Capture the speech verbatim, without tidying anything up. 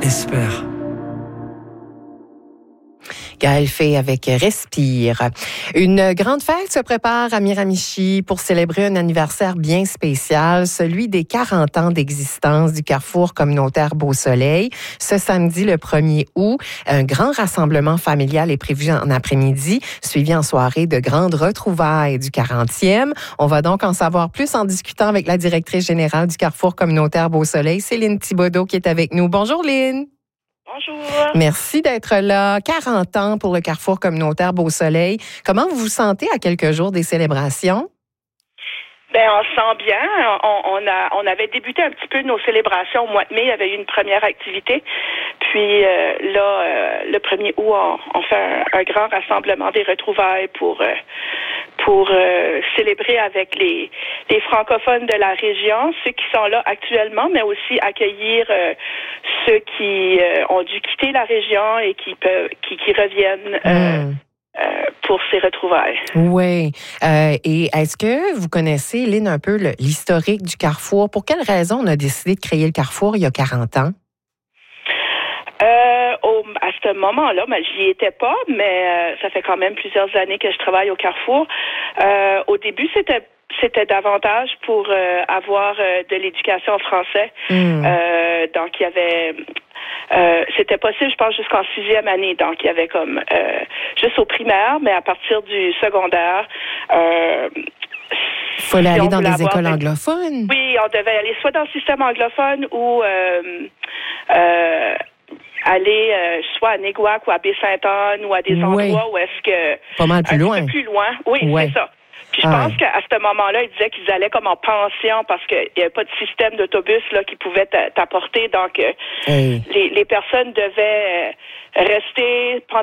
espère. Gaël Fay avec Respire. Une grande fête se prépare à Miramichi pour célébrer un anniversaire bien spécial, celui des quarante ans d'existence du Carrefour communautaire Beau-Soleil. Ce samedi, le premier août, un grand rassemblement familial est prévu en après-midi, suivi en soirée de grandes retrouvailles du quarantième. On va donc en savoir plus en discutant avec la directrice générale du Carrefour communautaire Beau-Soleil, Céline Thibodeau, qui est avec nous. Bonjour, Lynn. Bonjour. Merci d'être là. quarante ans pour le Carrefour communautaire Beau-Soleil. Comment vous vous sentez à quelques jours des célébrations? Ben, on se sent bien. On, on, a, on avait débuté un petit peu nos célébrations au mois de mai. Il y avait eu une première activité. Puis euh, là, euh, le premier août, on, on fait un, un grand rassemblement des retrouvailles pour euh, pour euh, célébrer avec les, les francophones de la région, ceux qui sont là actuellement, mais aussi accueillir euh, ceux qui euh, ont dû quitter la région et qui peuvent qui, qui reviennent euh, mmh. Euh, pour ces retrouvailles. Oui. Euh, et est-ce que vous connaissez, Lynn, un peu le, l'historique du Carrefour? Pour quelle raison on a décidé de créer le Carrefour il y a quarante ans? Euh, au, à ce moment-là, ben, j'y étais pas, mais euh, ça fait quand même plusieurs années que je travaille au Carrefour. Euh, au début, c'était C'était davantage pour euh, avoir euh, de l'éducation en français. Mmh. Euh, donc, il y avait... Euh, c'était possible, je pense, jusqu'en sixième année. Donc, il y avait comme... Euh, juste au primaire, mais à partir du secondaire... Euh, Il fallait si aller dans des écoles de... anglophones? Oui, on devait aller soit dans le système anglophone ou... Euh, euh, aller euh, soit à Néguac ou à Baie-Sainte-Anne ou à des endroits oui. où est-ce que... Pas mal plus un loin. Un peu plus loin. Oui, ouais. c'est ça. Puis je ah pense ouais. qu'à ce moment-là, ils disaient qu'ils allaient comme en pension parce qu'il n'y avait pas de système d'autobus là qui pouvait t'apporter. Donc, euh, hey. les, les personnes devaient rester pendant